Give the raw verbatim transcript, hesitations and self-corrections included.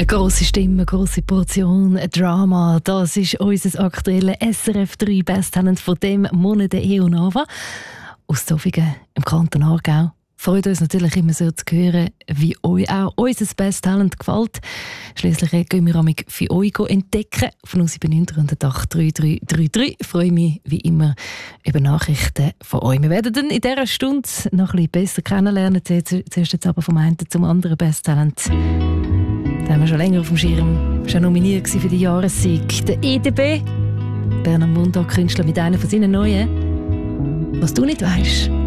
Eine grosse Stimme, eine grosse Portion, ein Drama. Das ist unser aktuelles S R F drei Best Talent von dem Monat, der Eonava. Aus Zofingen im Kanton Aargau. Freut uns natürlich immer so zu hören, wie euch auch unser Best Talent gefällt. Schliesslich gehen wir amig für euch entdecken. Von uns sieben neun null acht drei drei drei drei. Ich freue mich wie immer über Nachrichten von euch. Wir werden dann in dieser Stunde noch ein bisschen besser kennenlernen. Zuerst jetzt aber vom einen zum anderen Best Talent. Den haben wir schon länger auf dem Schirm. Schon nominiert für den Jahressieg. Der E D B, Bernhard Mundart, Künstler mit einer von seinen neuen. Was du nicht weisst.